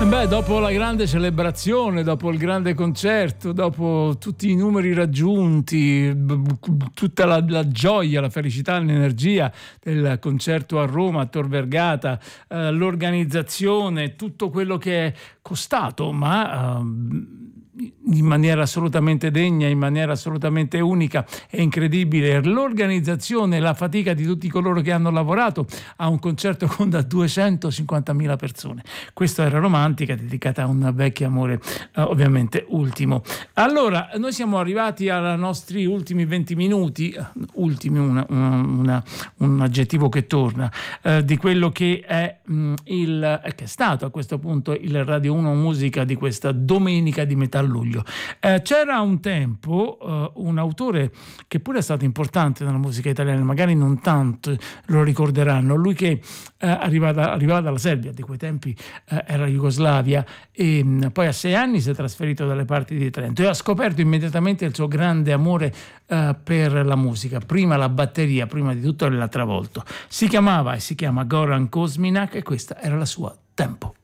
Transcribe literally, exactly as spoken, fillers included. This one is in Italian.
Beh, dopo la grande celebrazione, dopo il grande concerto, dopo tutti i numeri raggiunti, tutta la, la gioia, la felicità, l'energia del concerto a Roma, a Tor Vergata, eh, l'organizzazione, tutto quello che è costato, ma eh, in maniera assolutamente degna, in maniera assolutamente unica e incredibile, l'organizzazione e la fatica di tutti coloro che hanno lavorato a un concerto con da duecentocinquantamila persone. Questa era Romantica, dedicata a un vecchio amore, eh, ovviamente ultimo. Allora, noi siamo arrivati ai nostri ultimi venti minuti, ultimi una, una, un aggettivo che torna, eh, di quello che è mh, il che è stato a questo punto il Radio uno Musica di questa domenica di metà luglio. Eh, c'era un tempo eh, un autore che pure è stato importante nella musica italiana, magari non tanto lo ricorderanno, lui che eh, arrivava, arrivava dalla Serbia, di quei tempi eh, era Jugoslavia, e mh, poi a sei anni si è trasferito dalle parti di Trento e ha scoperto immediatamente il suo grande amore eh, per la musica, prima la batteria, prima di tutto l'ha travolto. Si chiamava e si chiama Goran Kosminak e questa era la sua Tempo.